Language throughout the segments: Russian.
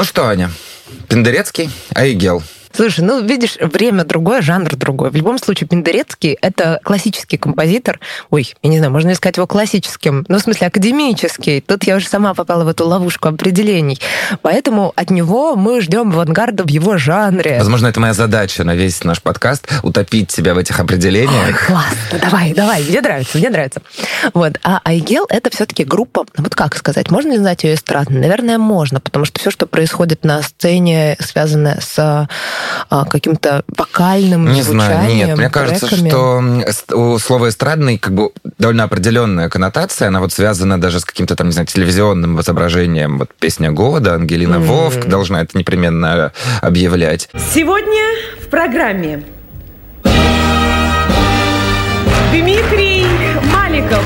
Ну что, Аня, Пендерецкий, Айгел. Слушай, видишь, время другое, жанр другой. В любом случае, Пендерецкий — это классический композитор. Ой, я не знаю, можно ли сказать его классическим? В смысле, академический. Тут я уже сама попала в эту ловушку определений. Поэтому от него мы ждем авангарда в его жанре. Возможно, это моя задача на весь наш подкаст — утопить себя в этих определениях. Ой, классно, давай, мне нравится. Вот. А Айгел — это все-таки группа, как сказать, можно ли назвать ее эстрадной? Наверное, можно, потому что все, что происходит на сцене, связано с каким-то вокальным не звучанием. Знаю, нет. Мне кажется, что у слова «эстрадный» довольно определенная коннотация, она связана даже с каким-то телевизионным изображением. Песня года, Ангелина Вовк должна это непременно объявлять. Сегодня в программе Дмитрий Маликов.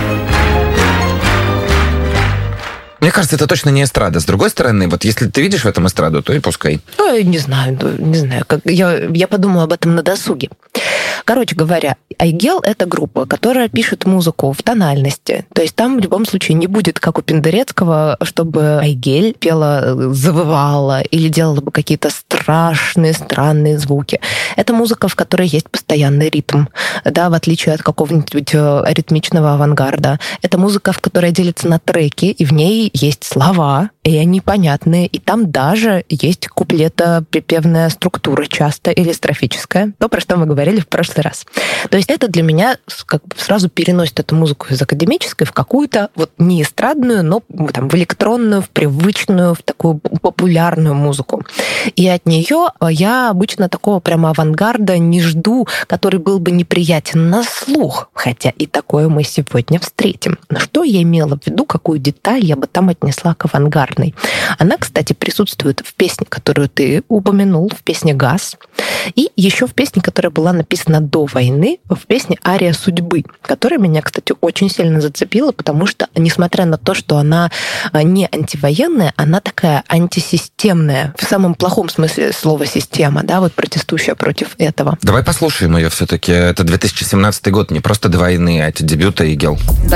Мне кажется, это точно не эстрада. С другой стороны, если ты видишь в этом эстраду, то и пускай. Не знаю. Я подумала об этом на досуге. Короче говоря, Айгел — это группа, которая пишет музыку в тональности. То есть там в любом случае не будет, как у Пендерецкого, чтобы Айгель пела, завывала или делала бы какие-то страшные, странные звуки. Это музыка, в которой есть постоянный ритм, да, в отличие от какого-нибудь ритмичного авангарда. Это музыка, в которой делится на треки, и в ней есть слова, и они понятные, и там даже есть куплето-припевная структура часто, или строфическая, то, про что мы говорили в прошлый раз. То есть это для меня сразу переносит эту музыку из академической в какую-то не эстрадную, но в электронную, в привычную, в такую популярную музыку. И от нее я обычно такого прямо авангарда не жду, который был бы неприятен на слух, хотя и такое мы сегодня встретим. Но что я имела в виду, какую деталь я бы там отнесла к авангардной? Она, кстати, присутствует в песне, которую ты упомянул, в песне «Газ», и еще в песне, которая была написана до войны, в песне «Ария судьбы», которая меня, кстати, очень сильно зацепила, потому что, несмотря на то, что она не антивоенная, она такая антисистемная, в самом плохом смысле слова «система», да, протестующая против этого. Давай послушаем ее все-таки. Это 2017 год, не просто до войны, а это дебют Айгел.